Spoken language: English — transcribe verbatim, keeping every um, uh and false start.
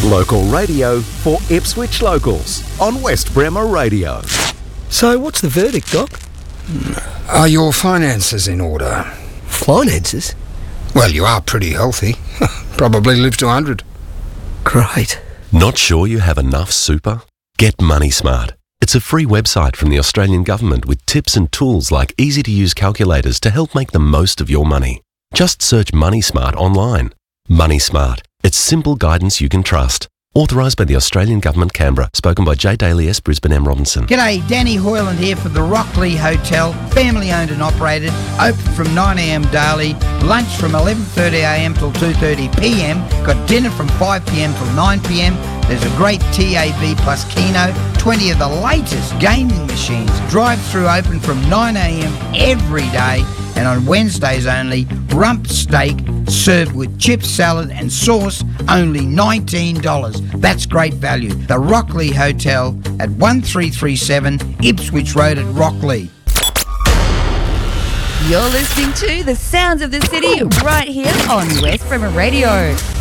Local radio for Ipswich locals on West Bremer Radio. So what's the verdict, Doc? Are your finances in order? Finances? Well, you are pretty healthy. Probably live to one hundred. Great. Not sure you have enough super? Get Money Smart. It's a free website from the Australian Government with tips and tools like easy-to-use calculators to help make the most of your money. Just search Money Smart online. Money Smart. It's simple guidance you can trust. Authorised by the Australian Government, Canberra. Spoken by J. Daly S. Brisbane M. Robinson. G'day, Danny Hoyland here for the Rockley Hotel. Family owned and operated. Open from nine a m daily. Lunch from eleven thirty a m till two thirty p m. Got dinner from five p m till nine p m. There's a great T A V plus Keno. twenty of the latest gaming machines. Drive-through open from nine a m every day. And on Wednesdays only, rump steak served with chips, salad and sauce, only nineteen dollars. That's great value. The Rockley Hotel at one three three seven Ipswich Road at Rockley. You're listening to The Sounds of the City right here on West Bremer Radio.